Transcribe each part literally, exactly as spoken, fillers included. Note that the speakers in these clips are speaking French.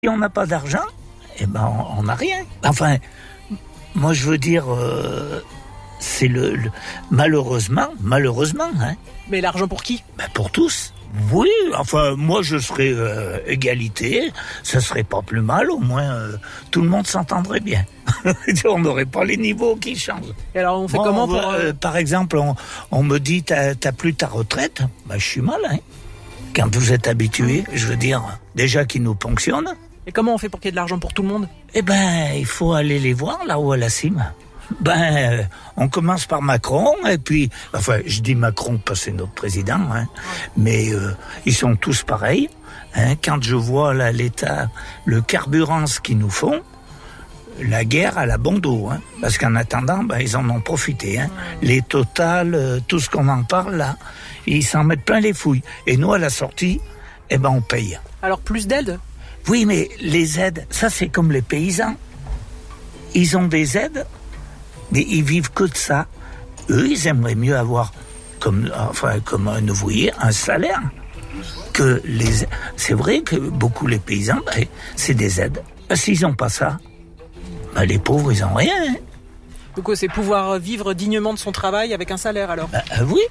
Si on n'a pas d'argent, eh ben on n'a rien. Enfin, moi je veux dire, euh, c'est le, le malheureusement, malheureusement. Hein. Mais l'argent pour qui ? Ben pour tous. Oui, enfin moi je serais euh, égalité, ça serait pas plus mal, au moins euh, tout le monde s'entendrait bien. On n'aurait pas les niveaux qui changent. Et alors on fait bon, comment on va, pour... euh, Par exemple, on, on me dit t'as, t'as plus ta retraite, ben je suis mal, hein. Quand vous êtes habitué, je veux dire, déjà qu'ils nous ponctionnent. Et comment on fait pour qu'il y ait de l'argent pour tout le monde ? Eh ben, il faut aller les voir là-haut à la cime. Ben, euh, on commence par Macron, et puis, enfin, je dis Macron parce que c'est notre président, hein, mais euh, ils sont tous pareils. Hein, quand je vois là l'état, le carburant ce qu'ils nous font, la guerre à la bon dos, hein, parce qu'en attendant, ben, ils en ont profité. Hein. Les Total, euh, tout ce qu'on en parle là, ils s'en mettent plein les fouilles. Et nous, à la sortie, eh ben, on paye. Alors plus d'aides ? Oui, mais les aides, ça c'est comme les paysans. Ils ont des aides, mais ils vivent que de ça. Eux, ils aimeraient mieux avoir, comme, enfin, comme un ouvrier, un salaire. Que les... C'est vrai que beaucoup les paysans, ben, c'est des aides. S'ils n'ont pas ça, ben, les pauvres, ils n'ont rien. Hein. Donc c'est pouvoir vivre dignement de son travail avec un salaire alors ? Ben, euh, oui.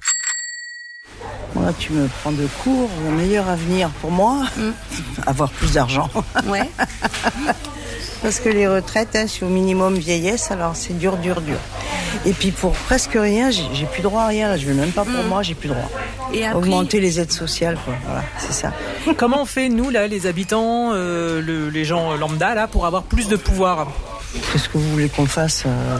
Moi, tu me prends de court, le meilleur avenir pour moi, mmh. avoir plus d'argent. Ouais. Parce que les retraites, hein, c'est au minimum vieillesse, alors c'est dur, dur, dur. Et puis pour presque rien, j'ai, j'ai plus droit à rien, là, je veux même pas pour mmh. moi, j'ai plus droit. Et après... Augmenter les aides sociales, quoi, voilà, c'est ça. Comment on fait, nous, là, les habitants, euh, le, les gens lambda, là, pour avoir plus de pouvoir ? Qu'est-ce que vous voulez qu'on fasse euh...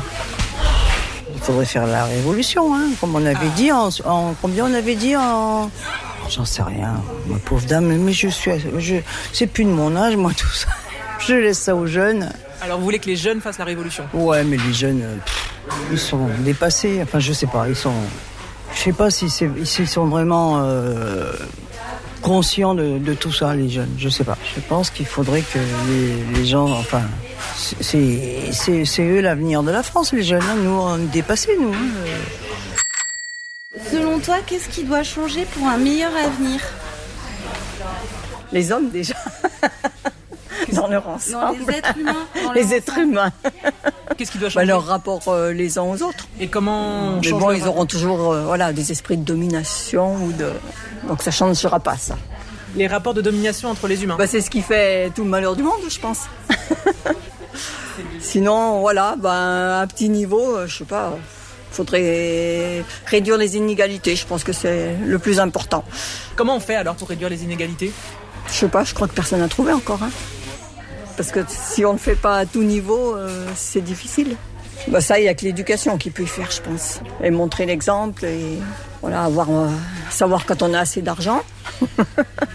Il faudrait faire la révolution, hein, comme on avait ah. dit, en, en combien on avait dit en... J'en sais rien, ma pauvre dame, mais je suis... Je, c'est plus de mon âge, moi, tout ça. Je laisse ça aux jeunes. Alors, vous voulez que les jeunes fassent la révolution ? Ouais, mais les jeunes, pff, ils sont dépassés, enfin, je sais pas, ils sont... Je sais pas si c'est, s'ils sont vraiment euh, conscients de, de tout ça, les jeunes, je sais pas. Je pense qu'il faudrait que les, les gens, enfin... C'est, c'est, c'est eux l'avenir de la France, les jeunes. Hein. Nous, on est dépassés, nous. Selon toi, qu'est-ce qui doit changer pour un meilleur avenir ? Les hommes, déjà. Dans leur ensemble. Non, les êtres humains. Dans les êtres ensemble. Humains. Qu'est-ce qui doit changer ? Bah, leur rapport euh, les uns aux autres. Et comment on Mais change bon, le ils rapport ? auront toujours euh, voilà, des esprits de domination. Ou de... Donc ça ne changera pas, ça. Les rapports de domination entre les humains ? Bah, c'est ce qui fait tout le malheur du monde, je pense. Sinon, voilà, ben, à un petit niveau, euh, je sais pas, il faudrait réduire les inégalités, je pense que c'est le plus important. Comment on fait alors pour réduire les inégalités ? Je sais pas, je crois que personne n'a trouvé encore. Hein. Parce que si on ne le fait pas à tout niveau, euh, c'est difficile. Ben, ça, il n'y a que l'éducation qui peut y faire, je pense. Et montrer l'exemple et voilà, avoir, euh, savoir quand on a assez d'argent. C'est-à-dire ?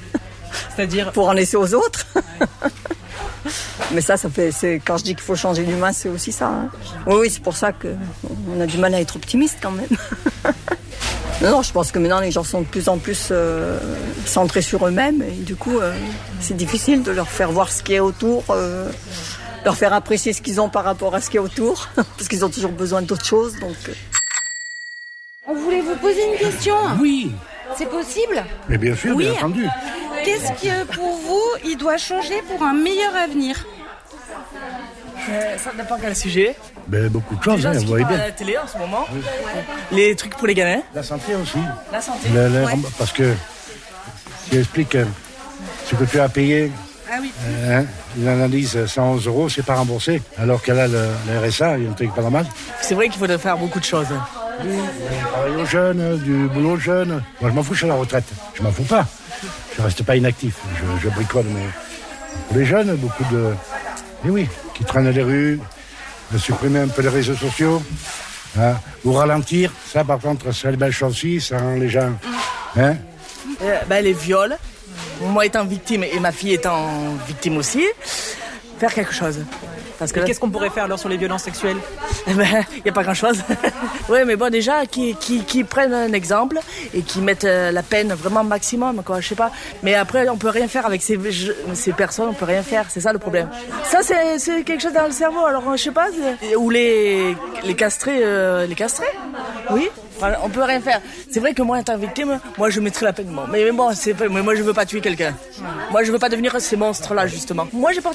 Pour en laisser aux autres. Ouais. Mais ça, ça fait, c'est, quand je dis qu'il faut changer l'humain, c'est aussi ça. Hein. Oui, oui, c'est pour ça qu'on a du mal à être optimiste quand même. non, non, je pense que maintenant les gens sont de plus en plus euh, centrés sur eux-mêmes et du coup, euh, c'est difficile de leur faire voir ce qui est autour, euh, leur faire apprécier ce qu'ils ont par rapport à ce qui est autour, parce qu'ils ont toujours besoin d'autres choses. Donc. Euh. On voulait vous poser une question. Oui. C'est possible ? Mais bien sûr, oui. bien entendu. Qu'est-ce que, pour vous, il doit changer pour un meilleur avenir ? euh, Ça dépend quel sujet. Ben, beaucoup de choses, déjà, hein, ce vous qui voyez parle bien. à la télé en ce moment. Oui. Ouais. Les trucs pour les gamins. La santé aussi. La santé. Le, le, ouais. Parce que, tu expliques euh, ce que tu as payé, ah oui. euh, hein, une analyse cent onze euros, c'est pas remboursé. Alors que là, le, le R S A, il y a un truc pas normal. C'est vrai qu'il faudrait faire beaucoup de choses. Oui, travailler aux jeunes, du boulot aux jeunes. Moi, je m'en fous, je suis à la retraite. Je m'en fous pas. Je reste pas inactif. Je, je bricole, mais pour les jeunes, beaucoup de... Et oui, qui traînent les rues, de supprimer un peu les réseaux sociaux, hein, ou ralentir. Ça, par contre, c'est une belle chose aussi, ça rend les gens... Hein. Euh, ben, les viols, moi étant victime et ma fille étant victime aussi, faire quelque chose. Parce que et là, qu'est-ce qu'on pourrait faire alors sur les violences sexuelles ? Il ben, n'y a pas grand-chose. Oui, mais bon, déjà, qui, qui, qui prennent un exemple et qui mettent la peine vraiment maximum, quoi, je sais pas. Mais après, on peut rien faire avec ces, ces personnes, on peut rien faire, c'est ça le problème. Ça, c'est, c'est quelque chose dans le cerveau, alors je sais pas, ou les, les castrer, euh, les castrer, oui. Enfin, on peut rien faire. C'est vrai que moi, en tant que victime, moi, je mettrais la peine de mort. Mais, mais bon, c'est, mais moi, je veux pas tuer quelqu'un. Moi, je veux pas devenir ces monstres-là, justement. Moi, j'ai porté